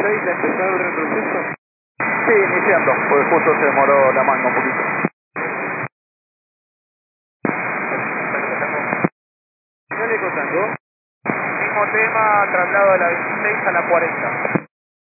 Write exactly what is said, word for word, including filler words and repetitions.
seis ya empezó el retroceso? Sí, iniciando, pues justo se demoró la manga un poquito. Dale contando. Mismo tema, traslado de la veintiséis a la cuarenta.